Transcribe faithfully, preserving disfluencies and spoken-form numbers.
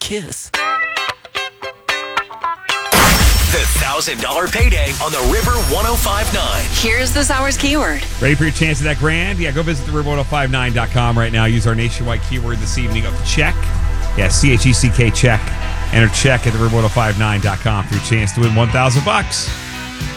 kiss. The one thousand dollars payday on the River ten fifty-nine. Here's this hour's keyword. Ready for your chance at that grand? Yeah, go visit the river ten fifty-nine dot com right now. Use our nationwide keyword this evening of check. Yeah, C H E C K check. Enter check at the river ten fifty-nine dot com for your chance to win one thousand bucks.